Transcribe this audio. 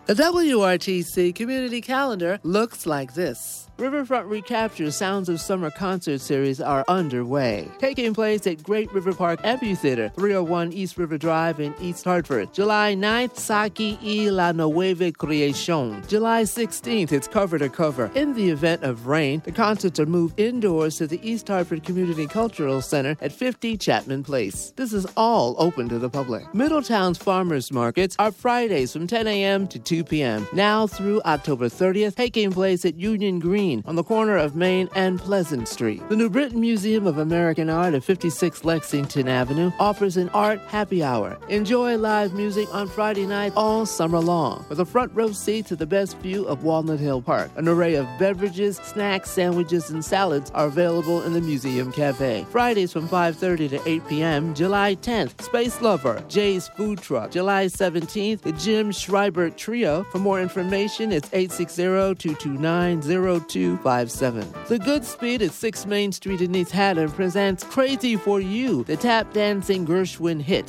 The WRTC Community Calendar looks like this. Riverfront Recapture Sounds of Summer concert series are underway, taking place at Great River Park Amphitheater, 301 East River Drive in East Hartford. July 9th, Saki y la Nueva Creación. July 16th, it's cover to cover. In the event of rain, the concerts are moved indoors to the East Hartford Community Cultural Center at 50 Chapman Place. This is all open to the public. Middletown's farmers markets are Fridays from 10 a.m. to 2 p.m. now through October 30th, taking place at Union Green on the corner of Main and Pleasant Street. The New Britain Museum of American Art at 56 Lexington Avenue offers an art happy hour. Enjoy live music on Friday night all summer long, with a front row seat to the best view of Walnut Hill Park. An array of beverages, snacks, sandwiches, and salads are available in the Museum Cafe. Fridays from 5:30 to 8 p.m. July 10th, Space Lover, Jay's Food Truck. July 17th, the Jim Schreiber Trio. For more information, it's 860-229-0257. The Good Speed at 6 Main Street in East Haddam presents Crazy for You, the tap dancing Gershwin hit.